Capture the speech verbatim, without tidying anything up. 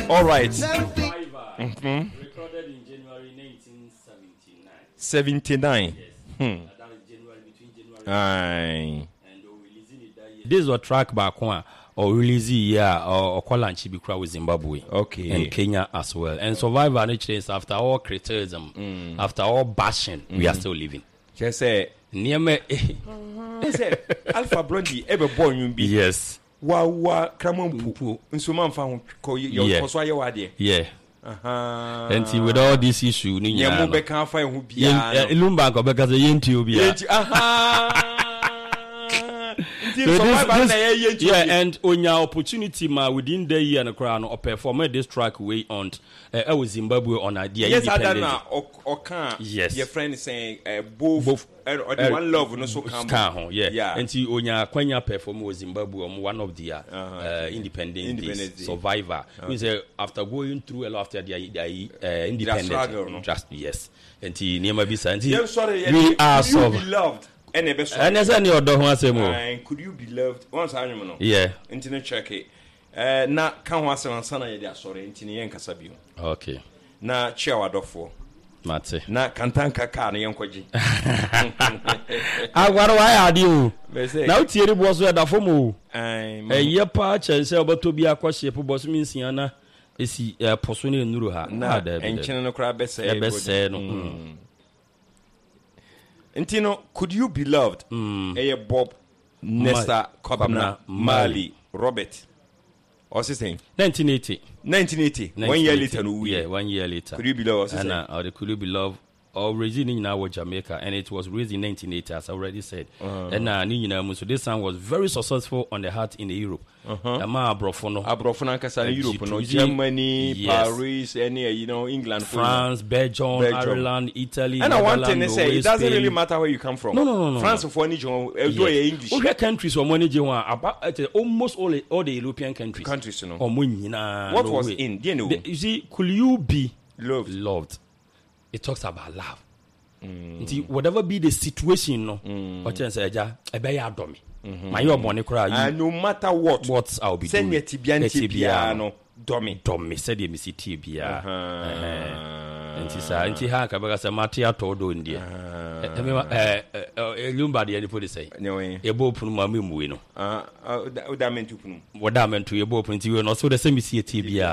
All right. Mm-hmm. Recorded in January nineteen seventy-nine. seventy-nine. Yes. Hmm. Uh, that is January, between January Aye. and uh, releasing it that year. This was track back one or release yeah or Kolanchi Bikra with Zimbabwe. Okay. And Kenya as well. And Survivor nations after all criticism, mm. after all bashing, mm. we are still living. Just say near me. Say Alpha Blondie ever born you be. Yes. Wa wa kramampu nsoma mfa ho your koso aye wade. Yeah. Aha. And with all this issue ni nya mo be kan fa ho bia. Ilumba ko be ka say yenti obi a. Yenti aha. So this, this, yeah, and on your opportunity ma within the year and crown or perform this track way on uh, uh, Zimbabwe on idea yes, independence. Yes, I or can. Yes, your friend is saying uh, both, both uh, or the uh, one love no so come. Yeah, yeah. And see on your Kenya perform with Zimbabwe on one of the uh, uh-huh. uh, independent, independent survivor. Uh-huh. We say after going through a lot after their uh, independence, no? Just yes. And see near my visa. And yeah, sorry, we are so beloved. And as any other one say more. Could you be loved once I know? Yeah. Internet check it. Uh, na kan wase wansana ye dia sorry ntini yen kasa bio. Okay. Na chia wadofo. Mate. Na kantanka ka na yen kwaji. Agwaro wa ade o. Na utieri bo so da fomo. Ai. Eh ye pa chense obato bi akwahye po boso minsia na esi poso ne nuru ha. Na da enchene no kra bese e bese no. Intino, could you be loved? Mm. Eye Bob Nesta Kobna Mali Robert. What's his name? nineteen eighty. nineteen eighty. One year later, no we. Yeah, one year later. Could you be loved? And uh, or the Could You Be Loved? Or raised in our Jamaica, and it was raised in nineteen eighty, as I already said. Uh-huh. And uh, you know, so this song was very successful on the heart in Europe. Uh-huh. Ama abrofono, abrofono kasa Europe, no Germany, yes. Paris, any you know England, France, Belgium, Belgium, Ireland, Italy. And I want to say, it doesn't Spain. Really matter where you come from. No, no, no, no. France no. for any John, yes. English. Other countries or money about almost all the, all the European countries. Countries, you know. Or what no was way. In? You know, the, you see, could you be loved? Loved. It talks about love. Mm. Whatever be the situation, no, what you say, ja, I be ya domi. My your money cry. And no matter what, what I'll be doing. Send me tibian tibiano, domi, domi. Said you see tibia. And she said, and she had a bag of Matia todo India. Eh, eh, Lumba, the put it say. No way. A bow from Mammy Muino. Ah, that meant to put. What I meant to your bow print, you and also the same see tibia.